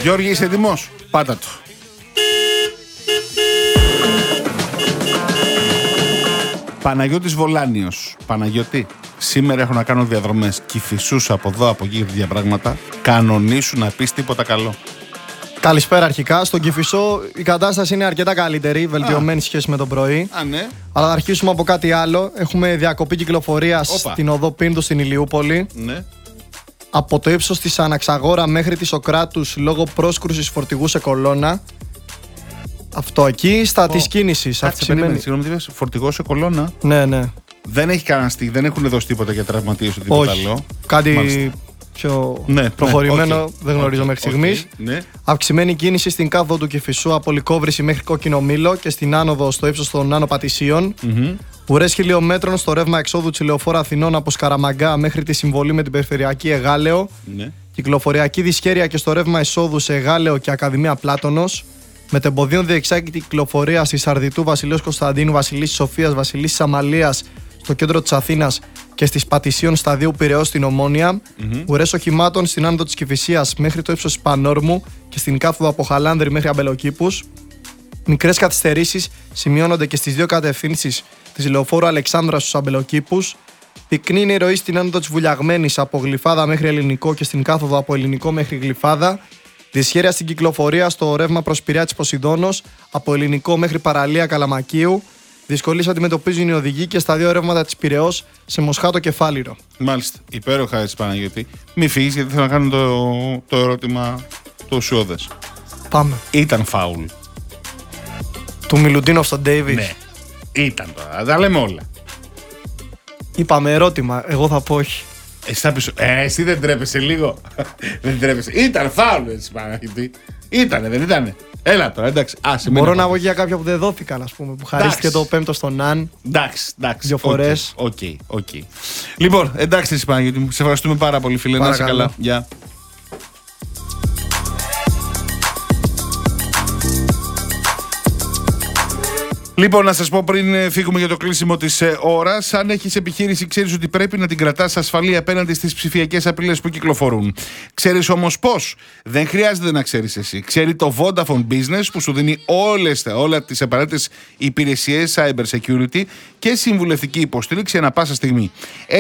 Γιώργη, είσαι έτοιμος? Πάτα το. Παναγιώτης Βολάνιος. Παναγιώτη, σήμερα έχω να κάνω διαδρομές. Κηφισούς από εδώ, από εκεί τέτοια πράγματα. Κανονίσου να πεις τίποτα καλό. Καλησπέρα αρχικά. Στον Κηφισό η κατάσταση είναι αρκετά καλύτερη, βελτιωμένη σχέση με το πρωί. Ναι. Αλλά θα αρχίσουμε από κάτι άλλο. Έχουμε διακοπή κυκλοφορίας στην οδό Πίνδου στην Ηλιούπολη. Ναι. Από το ύψος της Αναξαγόρα μέχρι τη Σοκράτους λόγω πρόσκρουσης φορτηγού σε κολόνα. Αυτό εκεί, στα της κίνησης. Συγγνώμη, τι είπες, φορτηγό σε κολόνα. Ναι. Δεν έχει κανένα δεν έχουν δώσει τίποτα για τραυματίες ή τίποτα άλλο. Κάτι Μάλιστα. πιο προχωρημένο δεν γνωρίζω μέχρι στιγμής. Ναι. Αυξημένη κίνηση στην κάθοδο του Κηφισού από Λυκόβρηση μέχρι Κόκκινο Μήλο και στην άνοδο στο ύψος των Άνω Πατησίων. Ουρές χιλιόμετρων στο ρεύμα εξόδου της Λεωφόρου Αθηνών από Σκαραμαγκά μέχρι τη συμβολή με την περιφερειακή Εγάλεο. Ναι. Κυκλοφοριακή δυσχέρεια και στο ρεύμα εισόδου σε Εγάλεο και Ακαδημία Πλάτωνος. Μετεμποδίων διεξάγεται κυκλοφορία στη Σαρδιτού, Βασιλέως Κωνσταντίνου, Βασιλίσσης Σοφίας, Βασιλίσσης Αμαλίας στο κέντρο της Αθήνας και στις Πατησίων σταδίου Πειραιώς στην Ομόνια. Ουρές οχημάτων στην άνοδο της Κηφισίας μέχρι το ύψος της Πανόρμου και στην κάθοδο από Χαλάνδρη μέχρι Αμπελοκήπους. Μικρές καθυστερήσεις σημειώνονται και στις δύο κατευθύνσεις της Λεωφόρου Αλεξάνδρας στους Αμπελοκήπους. Πυκνή είναι η ροή στην άνοδο της Βουλιαγμένης από Γλυφάδα μέχρι Ελληνικό και στην κάθοδο από Ελληνικό μέχρι Γλυφάδα. Δυσχέρεια στην κυκλοφορία στο ρεύμα προς Πειραιά της Ποσειδώνος από Ελληνικό μέχρι Παραλία Καλαμακίου. Δυσκολίες αντιμετωπίζουν οι οδηγοί και στα δύο ρεύματα της Πειραιώς σε Μοσχάτο και Φάληρο. Μάλιστα. Υπέροχα έτσι, Παναγιώτη. Μη φύγεις γιατί θέλω να κάνω το ερώτημα το ουσιώδες. Πάμε. Ήταν φάουλ του Μιλουτίνοφ στον Ντέιβις? Ναι. Ήταν τώρα. Τα λέμε όλα. Είπαμε ερώτημα. Εγώ θα πω όχι. Εσύ θα πεις, εσύ δεν τρέπεσαι λίγο? Δεν τρέπεσαι. Ήταν φάουλ έτσι, Παναγιώτη. Ήτανε, δεν ήτανε? Έλα τώρα, εντάξει. Μπορώ να πω για κάποια που δεν δόθηκαν, ας πούμε, που χαρίστηκε το πέμπτο στον Ναν. Εντάξει. Δύο φορές. Οκ. Λοιπόν, εντάξει, Παναγιώτη μου. Σε ευχαριστούμε πάρα πολύ, φίλε. Να είσαι καλά. Γεια. Λοιπόν, να σας πω πριν φύγουμε για το κλείσιμο της ώρας, αν έχεις επιχείρηση, ξέρεις ότι πρέπει να την κρατάς ασφαλή απέναντι στις ψηφιακές απειλές που κυκλοφορούν. Ξέρεις όμως πώς? Δεν χρειάζεται να ξέρεις εσύ. Ξέρει το Vodafone Business που σου δίνει όλες τις απαραίτητες υπηρεσίες cyber security και συμβουλευτική υποστήριξη ανά πάσα στιγμή.